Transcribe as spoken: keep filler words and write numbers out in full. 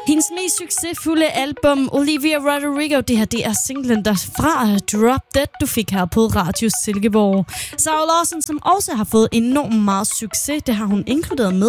Hendes mest succesfulde album, Olivia Rodrigo, det her det er singlen der fra Drop Dead, du fik her på Radio Silkeborg. Zara Larsson, som også har fået enormt meget succes, det har hun inkluderet med